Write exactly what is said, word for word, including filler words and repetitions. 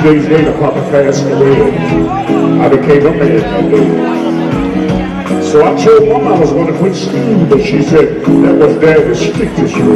days later, Papa passed away. I became a man that day. So I told Mom I was going to quit school, but she said that was Daddy's strictest rule.